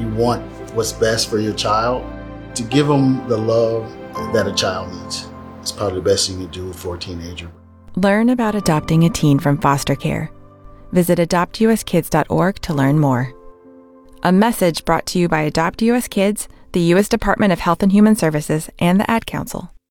you want what's best for your child, to give them the love that a child needs. It's probably the best thing you do for a teenager. Learn about adopting a teen from foster care. Visit adoptuskids.org to learn more. A message brought to you by Adopt US Kids, the U.S. Department of Health and Human Services, and the Ad Council.